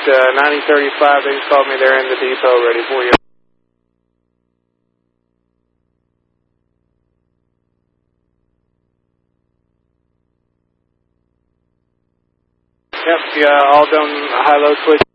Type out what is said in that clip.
9035, they just called me. They're in the depot ready for you. Yep, yeah, all done high-low switch.